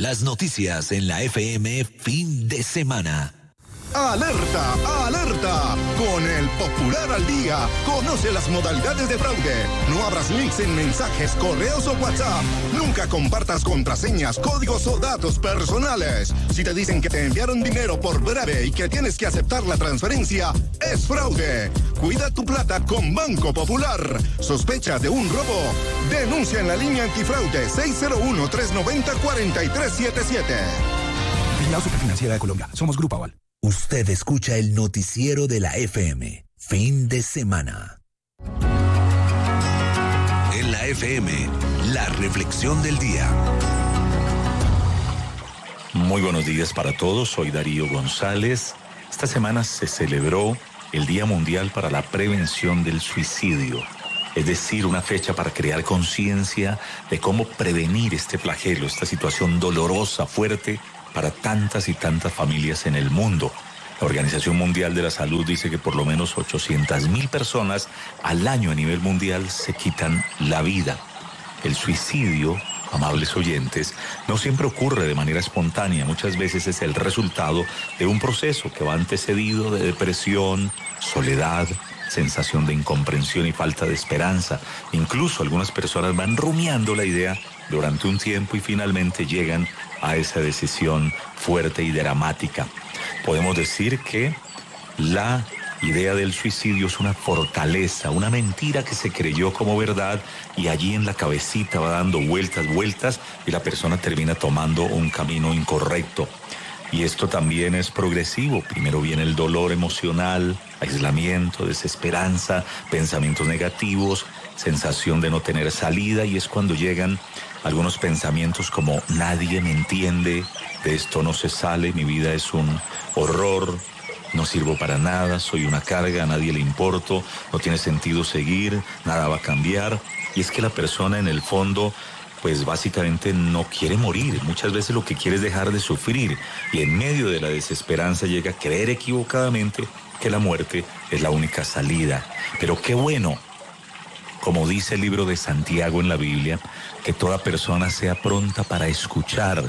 Las noticias en la FM fin de semana. ¡Alerta! ¡Alerta! Con el Popular al Día, conoce las modalidades de fraude. No abras links en mensajes, correos o WhatsApp. Nunca compartas contraseñas, códigos o datos personales. Si te dicen que te enviaron dinero por breve y que tienes que aceptar la transferencia, es fraude. Cuida tu plata con Banco Popular. ¿Sospecha de un robo? Denuncia en la línea antifraude 601-390-4377. Vigilado Superfinanciera de Colombia. Somos Grupo Aval. Usted escucha el noticiero de la FM. Fin de semana. En la FM, la reflexión del día. Muy buenos días para todos. Soy Darío González. Esta semana se celebró el Día Mundial para la Prevención del Suicidio. Es decir, una fecha para crear conciencia de cómo prevenir este flagelo, esta situación dolorosa, fuerte, para tantas y tantas familias en el mundo. La Organización Mundial de la Salud dice que por lo menos 800,000 personas al año a nivel mundial se quitan la vida. El suicidio, amables oyentes, no siempre ocurre de manera espontánea. Muchas veces es el resultado de un proceso que va antecedido de depresión, soledad, sensación de incomprensión y falta de esperanza. Incluso algunas personas van rumiando la idea durante un tiempo y finalmente llegan a esa decisión fuerte y dramática. Podemos decir que la idea del suicidio es una fortaleza, una mentira que se creyó como verdad y allí en la cabecita va dando vueltas y la persona termina tomando un camino incorrecto. Y esto también es progresivo. Primero viene el dolor emocional, aislamiento, desesperanza, pensamientos negativos, sensación de no tener salida, y es cuando llegan algunos pensamientos como nadie me entiende, de esto no se sale, mi vida es un horror, no sirvo para nada, soy una carga, a nadie le importo, no tiene sentido seguir, nada va a cambiar. Y es que la persona en el fondo pues básicamente no quiere morir. Muchas veces lo que quiere es dejar de sufrir y en medio de la desesperanza llega a creer equivocadamente que la muerte es la única salida. Pero qué bueno, como dice el libro de Santiago en la Biblia, que toda persona sea pronta para escuchar,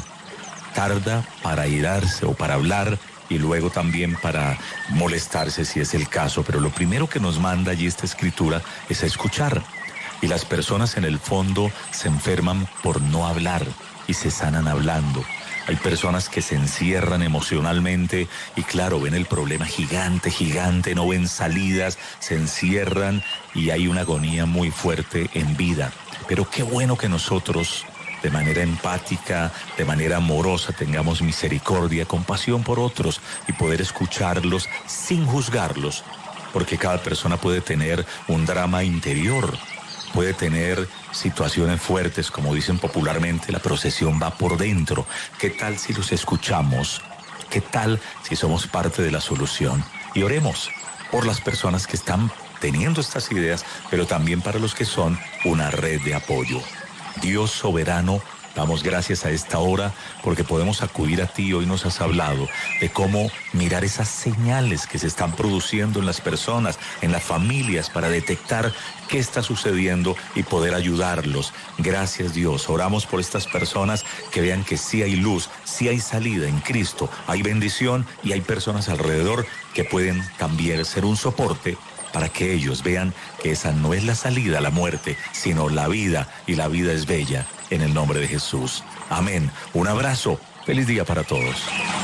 tarda para irarse o para hablar y luego también para molestarse si es el caso. Pero lo primero que nos manda allí esta escritura es a escuchar. Y las personas en el fondo se enferman por no hablar y se sanan hablando. Hay personas que se encierran emocionalmente y claro, ven el problema gigante, no ven salidas, se encierran y hay una agonía muy fuerte en vida. Pero qué bueno que nosotros, de manera empática, de manera amorosa, tengamos misericordia, compasión por otros y poder escucharlos sin juzgarlos, porque cada persona puede tener un drama interior. Puede tener situaciones fuertes, como dicen popularmente, la procesión va por dentro. ¿Qué tal si los escuchamos? ¿Qué tal si somos parte de la solución? Y oremos por las personas que están teniendo estas ideas, pero también para los que son una red de apoyo. Dios soberano, damos gracias a esta hora porque podemos acudir a ti. Hoy nos has hablado de cómo mirar esas señales que se están produciendo en las personas, en las familias, para detectar qué está sucediendo y poder ayudarlos. Gracias, Dios. Oramos por estas personas que vean que sí hay luz, sí hay salida en Cristo, hay bendición y hay personas alrededor que pueden también ser un soporte para que ellos vean que esa no es la salida a la muerte, sino la vida, y la vida es bella, en el nombre de Jesús. Amén. Un abrazo. Feliz día para todos.